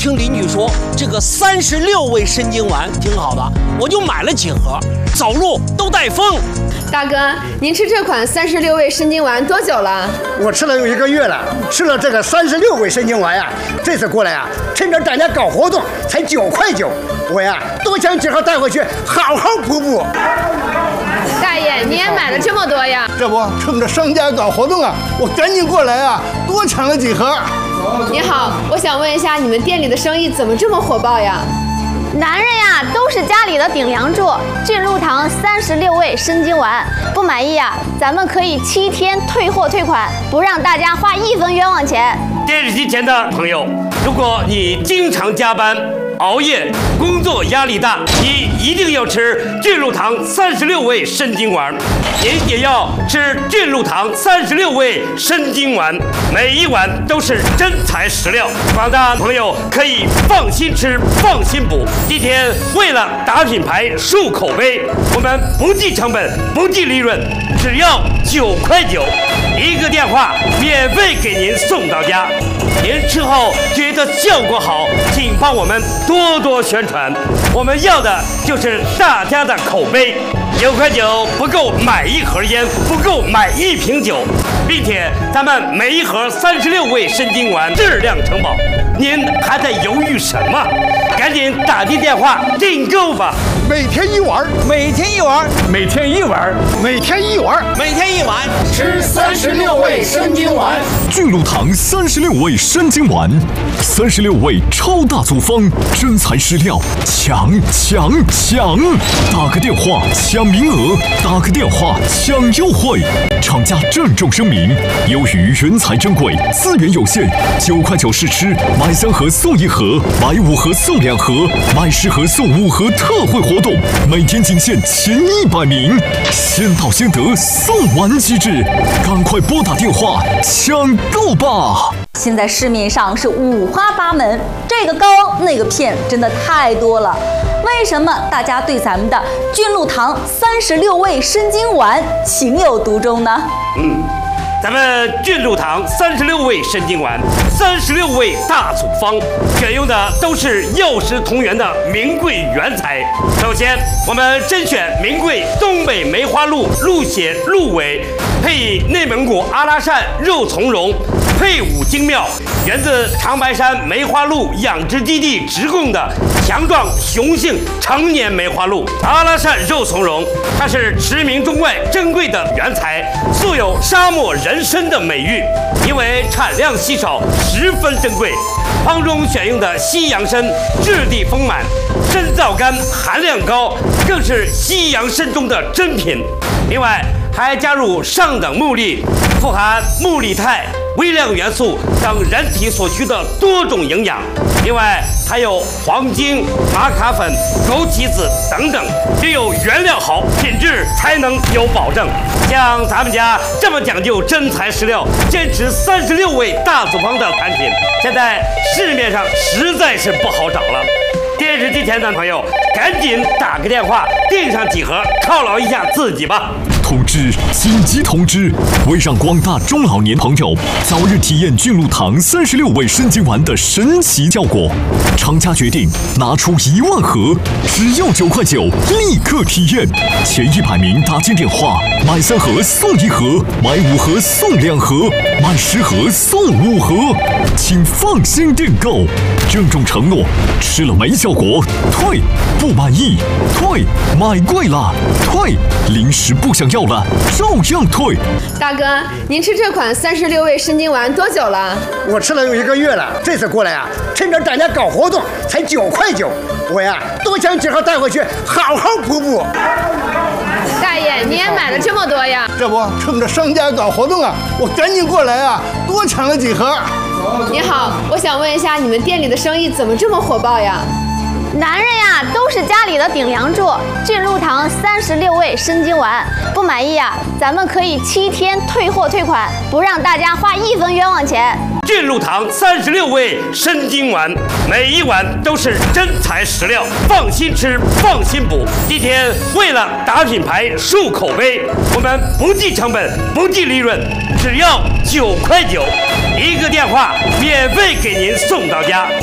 听邻居说，这个36味参精丸挺好的，我就买了几盒，走路都带风。 大哥，您吃这款36味参精丸多久了？ 我吃了有1个月了，吃了这个36味参精丸呀。这次过来呀，趁着大家搞活动，才9块9，我呀多想几盒带回去，好好补补。 大爷，你也买了这么多呀？ 这不，趁着商家搞活动啊，我赶紧过来啊，多抢了几盒。 你好，我想问一下，你们店里的生意怎么这么火爆呀？ 男人呀，都是家里的顶梁柱。俊露堂36味参精丸，不满意呀，咱们可以7天退货退款，不让大家花1分冤枉钱。 电视机前的朋友，如果你经常加班、熬夜，工作压力大，你一定要吃俊露堂36味参精丸，您也要吃俊露堂36味参精丸，每一碗都是真材实料，广大朋友可以放心吃、放心补。今天为了打品牌、树口碑，我们不计成本、不计利润，只要9块9，一个电话免费给您送到家。您吃后觉得效果好，请帮我们多多宣传，我们要的就是大家的口碑。9块9不够买1盒烟，不够买1瓶酒，并且咱们每一盒36味参精丸质量承保，您还在犹豫什么？赶紧打进电话订购吧！ 每天1碗， 每天1碗， 每天1碗， 每天1碗， 每天1碗， 吃36味参精丸。 俊露堂36味参精丸，36味超大组方，真材实料，抢！打个电话抢名额，打个电话抢优惠。厂家郑重声明，由于原材珍贵，资源有限，9块9试吃，买3盒送1盒，买5盒送2盒，买10盒送5盒特惠活动，每天仅限前100名，先到先得，送完即止，赶快拨打电话抢购吧！ 现在市面上是五花八门，这个膏那个片真的太多了。为什么大家对咱们的俊露堂36味参精丸情有独钟呢？ 咱们俊露堂36味参精丸，36味大组方，选用的都是药食同源的名贵原材。首先，我们甄选名贵东北梅花鹿鹿血鹿尾，配以内蒙古阿拉善肉苁蓉，配伍精妙，源自长白山梅花鹿养殖基地直供的强壮雄性成年梅花鹿。阿拉善肉苁蓉，它是驰名中外珍贵的原材，素有沙漠人参的美誉，因为产量稀少，十分珍贵。方中选用的西洋参质地丰满，参皂苷含量高，更是西洋参中的珍品。另外还加入上等木粒，富含木力肽、微量元素等人体所需的多种营养。另外还有黄精、玛卡粉、枸杞子等等，只有原料好，品质才能有保证。像咱们家这么讲究真材实料，坚持36味大组方的产品，现在市面上实在是不好找了。电视机前的朋友，赶紧打个电话订上几盒，犒劳一下自己吧。 通知！紧急通知！为让广大中老年朋友早日体验俊露堂36味参精丸的神奇效果，厂家决定拿出1万盒，只要9块9，立刻体验。前100名打进电话，买3盒送1盒，买5盒送2盒，买10盒送5盒，请放心订购。郑重承诺，吃了没效果退，不满意退，买贵了退，临时不想要了照样退。 大哥，您吃这款36味参精丸多久了？ 我吃了有1个月了，这次过来呀，趁着大家搞活动，才9块9，我呀多想几盒带回去，好好补补。 大爷，你也买了这么多呀？ 这不，趁着商家搞活动啊，我赶紧过来啊，多抢了几盒。 你好，我想问一下，你们店里的生意怎么这么火爆呀？ 男人呀，都是家里的顶梁柱。俊露堂36味参精丸，不满意呀，咱们可以7天退货退款，不让大家花1分冤枉钱。 俊露堂36味参精丸，每一碗都是真材实料，放心吃，放心补。今天为了打品牌、树口碑，我们不计成本，不计利润，只要9块9，一个电话免费给您送到家。